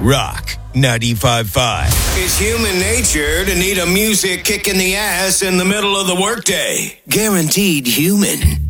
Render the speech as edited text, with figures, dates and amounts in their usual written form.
Rock 95.5. It's human nature to need a music kick in the ass in the middle of the workday. Guaranteed human.